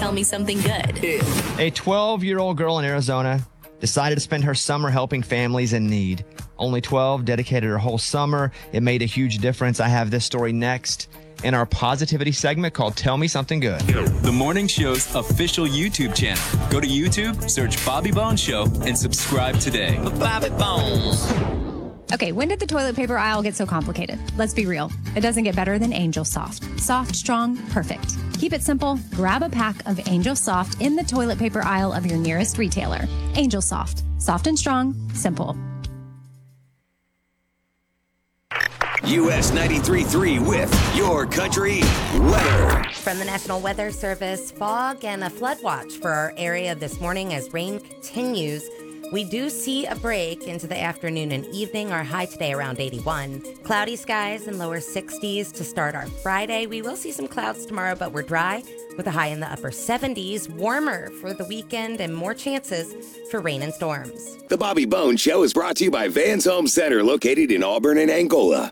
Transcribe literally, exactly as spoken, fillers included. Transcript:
Tell Me Something Good. A twelve-year-old girl in Arizona decided to spend her summer helping families in need. Only twelve, dedicated her whole summer. It made a huge difference. I have this story next in our positivity segment called Tell Me Something Good. The morning show's official YouTube channel. Go to YouTube, search Bobby Bones Show, and subscribe today. Bobby Bones. Okay, when did the toilet paper aisle get so complicated? Let's be real. It doesn't get better than Angel Soft. Soft, strong, perfect. Keep it simple. Grab a pack of Angel Soft in the toilet paper aisle of your nearest retailer. Angel Soft. Soft and strong. Simple. U S ninety-three point three with Your Country Weather. From the National Weather Service, fog and a flood watch for our area this morning as rain continues. We do see a break into the afternoon and evening. Our high today around eighty-one. Cloudy skies and lower sixties to start our Friday. We will see some clouds tomorrow, but we're dry with a high in the upper seventies. Warmer for the weekend and more chances for rain and storms. The Bobby Bones Show is brought to you by Vans Home Center, located in Auburn and Angola.